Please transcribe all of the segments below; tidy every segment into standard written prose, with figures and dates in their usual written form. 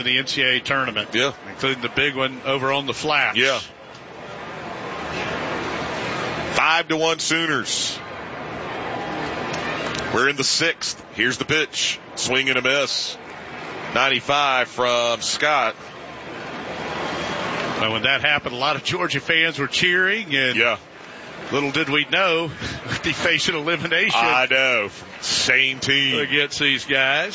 in the NCAA tournament. Yeah. Including the big one over on the flats. Yeah. 5-1 Sooners. We're in the 6th. Here's the pitch. Swing and a miss. 95 from Scott. Well, when that happened, a lot of Georgia fans were cheering, and little did we know we'd be facing elimination. I know. Same team. Against these guys.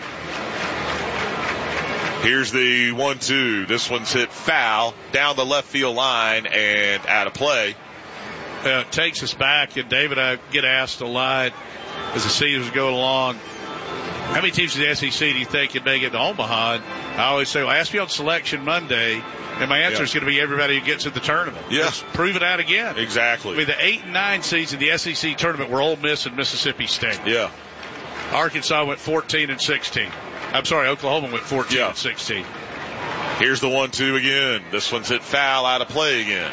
Here's the 1-2. This one's hit foul down the left field line and out of play. It takes us back, and David, I get asked a lot as the seasons go along, how many teams in the SEC do you think can make it to Omaha? And I always say, well, ask me on Selection Monday, and my answer is going to be everybody who gets in the tournament. Yes. Prove it out again. Exactly. I mean, the 8 and 9 seeds in the SEC tournament were Ole Miss and Mississippi State. Yeah. Arkansas went 14 and 16. I'm sorry, Oklahoma went 14 and 16. Here's the 1-2 again. This one's hit foul, out of play again.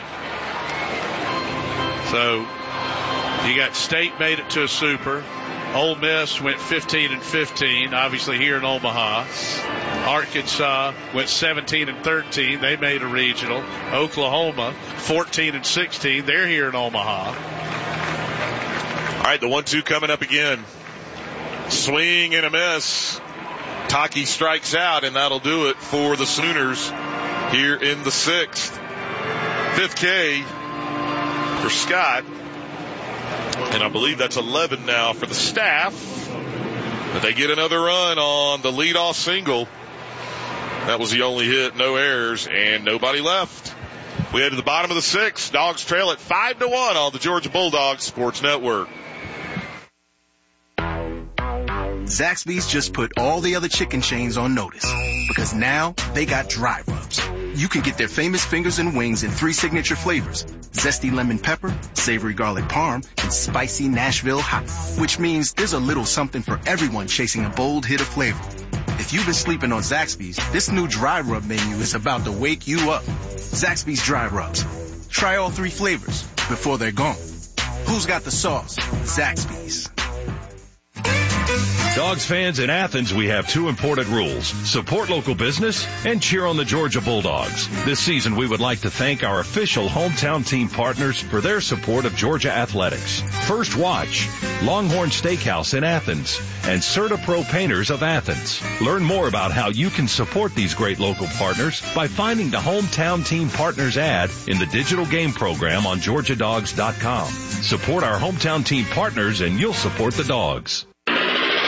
So you got State made it to a super. Ole Miss went 15 and 15, obviously here in Omaha. Arkansas went 17 and 13. They made a regional. Oklahoma 14 and 16. They're here in Omaha. All right, the 1-2 coming up again. Swing and a miss. Taki strikes out, and that'll do it for the Sooners here in the 6th. 5th K for Scott. And I believe that's 11 now for the staff. But they get another run on the leadoff single. That was the only hit, no errors, and nobody left. We head to the bottom of the 6th. Dogs trail at 5-1 on the Georgia Bulldogs Sports Network. Zaxby's just put all the other chicken chains on notice because now they got dry rubs. You can get their famous fingers and wings in 3 signature flavors: zesty lemon pepper, savory garlic parm, and spicy Nashville hot, which means there's a little something for everyone chasing a bold hit of flavor. If you've been sleeping on Zaxby's, this new dry rub menu is about to wake you up. Zaxby's dry rubs. Try all 3 flavors before they're gone. Who's got the sauce? Zaxby's. Dogs fans in Athens, we have 2 important rules. Support local business and cheer on the Georgia Bulldogs. This season, we would like to thank our official hometown team partners for their support of Georgia athletics. First Watch, Longhorn Steakhouse in Athens, and CertaPro Painters of Athens. Learn more about how you can support these great local partners by finding the hometown team partners ad in the digital game program on GeorgiaDogs.com. Support our hometown team partners and you'll support the Dogs.